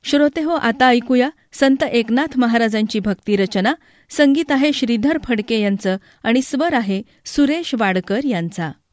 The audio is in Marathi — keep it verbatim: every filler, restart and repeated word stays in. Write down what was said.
श्रोते हो, आता ऐकूया संत एकनाथ महाराजांची भक्ती रचना. संगीत आहे श्रीधर फडके यांचं आणि स्वर आहे सुरेश वाडकर यांचा.